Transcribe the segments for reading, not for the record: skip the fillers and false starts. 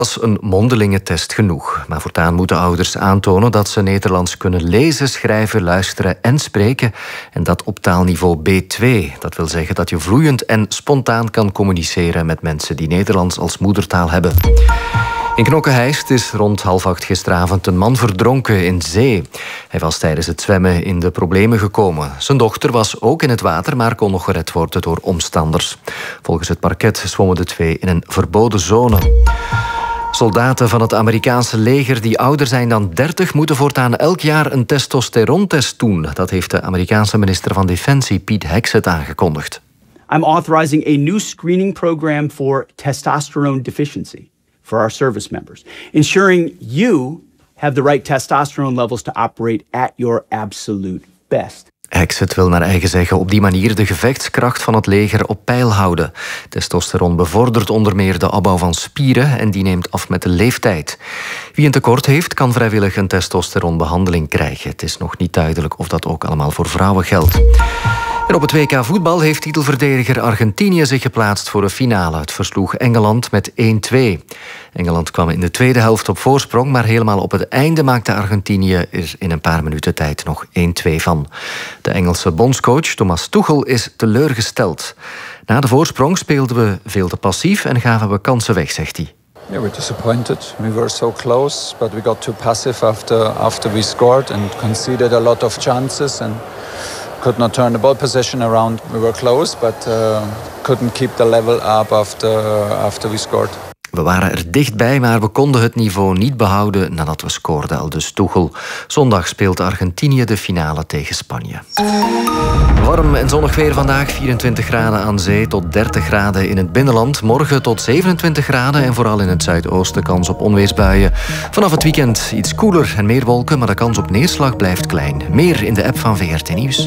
Was een mondelinge test genoeg. Maar voortaan moeten ouders aantonen dat ze Nederlands kunnen lezen, schrijven, luisteren en spreken. En dat op taalniveau B2. Dat wil zeggen dat je vloeiend en spontaan kan communiceren met mensen die Nederlands als moedertaal hebben. In Knokke-Heist is rond 7:30 gisteravond een man verdronken in zee. Hij was tijdens het zwemmen in de problemen gekomen. Zijn dochter was ook in het water, maar kon nog gered worden door omstanders. Volgens het parket zwommen de twee in een verboden zone. Soldaten van het Amerikaanse leger die ouder zijn dan 30... moeten voortaan elk jaar een testosterontest doen. Dat heeft de Amerikaanse minister van Defensie, Pete Hegseth, aangekondigd. I'm authorizing a new screening program for testosterone deficiency for our service members, ensuring you have the right testosterone levels to operate at your absolute best. Hegseth wil naar eigen zeggen op die manier de gevechtskracht van het leger op peil houden. Testosteron bevordert onder meer de opbouw van spieren en die neemt af met de leeftijd. Wie een tekort heeft, kan vrijwillig een testosteronbehandeling krijgen. Het is nog niet duidelijk of dat ook allemaal voor vrouwen geldt. En op het WK voetbal heeft titelverdediger Argentinië zich geplaatst voor de finale. Het versloeg Engeland met 1-2. Engeland kwam in de tweede helft op voorsprong, maar helemaal op het einde maakte Argentinië er in een paar minuten tijd nog 1-2 van. De Engelse bondscoach Thomas Tuchel is teleurgesteld. Na de voorsprong speelden we veel te passief en gaven we kansen weg, zegt hij. Yeah, we're disappointed. We were so close, but we got too passive after we scored and conceded a lot of chances and could not turn the ball possession around. We were close, but couldn't keep the level up after we scored. We waren er dichtbij, maar we konden het niveau niet behouden nadat we scoorden, aldus Tuchel. Zondag speelt Argentinië de finale tegen Spanje. Warm en zonnig weer vandaag. 24 graden aan zee tot 30 graden in het binnenland. Morgen tot 27 graden en vooral in het zuidoosten kans op onweersbuien. Vanaf het weekend iets koeler en meer wolken, maar de kans op neerslag blijft klein. Meer in de app van VRT Nieuws.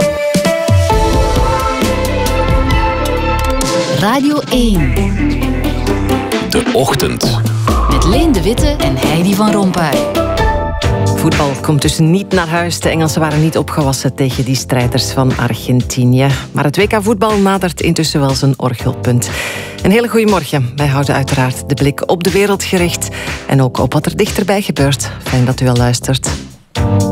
Radio 1. De Ochtend. Met Leen de Witte en Heidi van Rompuy. Voetbal komt dus niet naar huis. De Engelsen waren niet opgewassen tegen die strijders van Argentinië. Maar het WK voetbal nadert intussen wel zijn orgelpunt. Een hele goede morgen. Wij houden uiteraard de blik op de wereld gericht. En ook op wat er dichterbij gebeurt. Fijn dat u al luistert.